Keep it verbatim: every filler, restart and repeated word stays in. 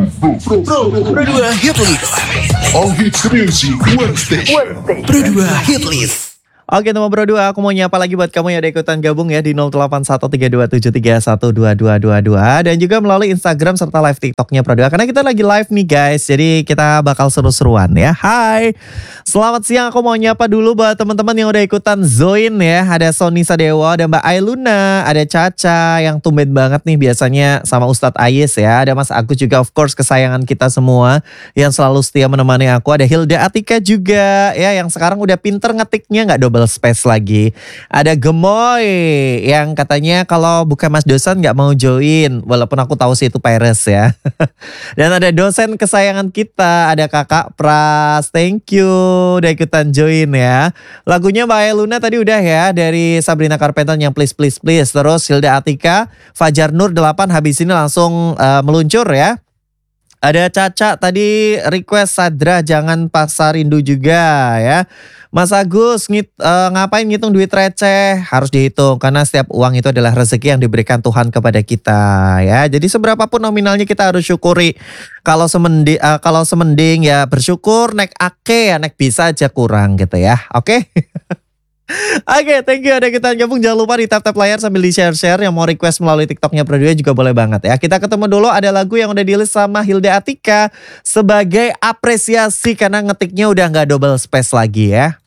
Pro, Pro, Pro dua Hit List. All Hits Music One Station. Pro dua Hit List. Oke teman Bro dua, aku mau nyapa lagi buat kamu yang udah ikutan gabung ya di nol delapan satu tiga dua tujuh tiga satu dua dua dua dua dan juga melalui Instagram serta live TikToknya Bro dua karena kita lagi live nih guys, jadi kita bakal seru-seruan ya. Hai, selamat siang, aku mau nyapa dulu buat teman-teman yang udah ikutan join ya. Ada Sony Sadewa, ada Mbak Ailuna, ada Caca yang tumben banget nih biasanya sama Ustadz Ayes ya. Ada Mas Agus juga of course kesayangan kita semua yang selalu setia menemani aku. Ada Hilda Atika juga ya yang sekarang udah pinter ngetiknya gak double space lagi. Ada Gemoy yang katanya kalau bukan Mas dosen gak mau join. Walaupun aku tahu sih itu Paris ya. Dan ada dosen kesayangan kita. Ada Kakak Pras. Thank you udah ikutan join ya. Lagunya Mbak Eluna tadi udah ya. Dari Sabrina Carpenter yang Please Please Please. Terus Hilda Atika, Fajar Nur delapan. Habis ini langsung uh, meluncur ya. Ada Caca tadi request Sadra Jangan Paksa Rindu juga ya. Mas Agus ngit, uh, ngapain ngitung duit receh? Harus dihitung karena setiap uang itu adalah rezeki yang diberikan Tuhan kepada kita ya. Jadi seberapa pun nominalnya kita harus syukuri. Kalau semending, uh, kalau semending ya bersyukur, naik ake ya naik bisa aja kurang gitu ya. Oke. Okay? Oke, okay, thank you ada kita gabung. Jangan lupa di tap-tap layar sambil di share-share. Yang mau request melalui TikToknya Pro dua juga boleh banget ya. Kita ketemu dulu, ada lagu yang udah di list sama Hilda Atika sebagai apresiasi karena ngetiknya udah gak double space lagi ya.